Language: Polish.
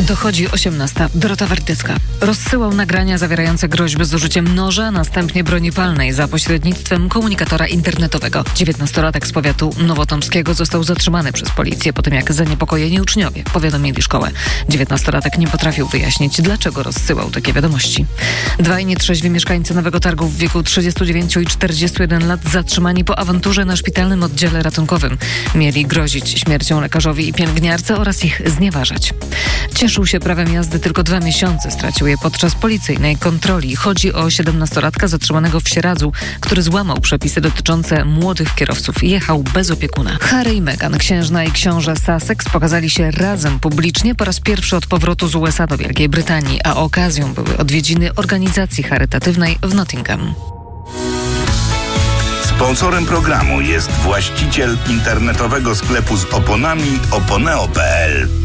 Dochodzi 18. Dorota Wardycka. Rozsyłał nagrania zawierające groźby z użyciem noża, a następnie broni palnej za pośrednictwem komunikatora internetowego. 19-latek z powiatu nowotomskiego został zatrzymany przez policję po tym, jak zaniepokojeni uczniowie powiadomili szkołę. 19-latek nie potrafił wyjaśnić, dlaczego rozsyłał takie wiadomości. Dwaj nietrzeźwi mieszkańcy Nowego Targu w wieku 39 i 41 lat zatrzymani po awanturze na szpitalnym oddziale ratunkowym. Mieli grozić śmiercią lekarzowi i pielęgniarce oraz ich znieważać. Cieszył się prawem jazdy tylko 2 miesiące. Stracił je podczas policyjnej kontroli. Chodzi o 17-latka zatrzymanego w Sieradzu, który złamał przepisy dotyczące młodych kierowców i jechał bez opiekuna. Harry i Meghan, księżna i książę Sussex, pokazali się razem publicznie po raz pierwszy od powrotu z USA do Wielkiej Brytanii, a okazją były odwiedziny organizacji charytatywnej w Nottingham. Sponsorem programu jest właściciel internetowego sklepu z oponami oponeo.pl.